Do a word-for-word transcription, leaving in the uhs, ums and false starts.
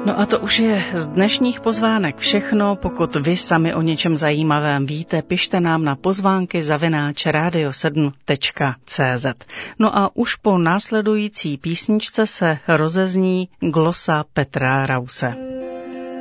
No a to už je z dnešních pozvánek všechno. Pokud vy sami o něčem zajímavém víte, pište nám na pozvánky zavináč radio sedm tečka cé zet. No a už po následující písničce se rozezní glosa Petra Rause.